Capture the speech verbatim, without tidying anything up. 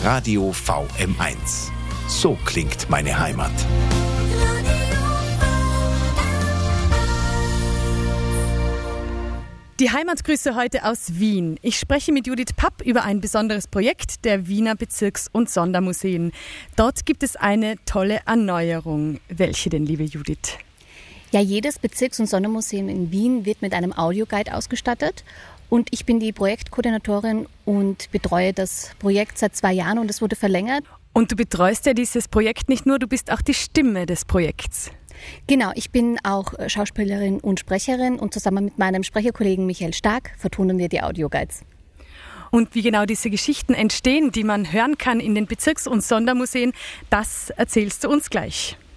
Radio V M eins. So klingt meine Heimat. Die Heimatgrüße heute aus Wien. Ich spreche mit Judith Papp über ein besonderes Projekt der Wiener Bezirks- und Sondermuseen. Dort gibt es eine tolle Erneuerung. Welche denn, liebe Judith? Ja, jedes Bezirks- und Sondermuseum in Wien wird mit einem Audioguide ausgestattet. Und ich bin die Projektkoordinatorin und betreue das Projekt seit zwei Jahren und es wurde verlängert. Und du betreust ja dieses Projekt nicht nur, du bist auch die Stimme des Projekts. Genau, ich bin auch Schauspielerin und Sprecherin und zusammen mit meinem Sprecherkollegen Michael Stark vertonen wir die Audioguides. Und wie genau diese Geschichten entstehen, die man hören kann in den Bezirks- und Sondermuseen, das erzählst du uns gleich.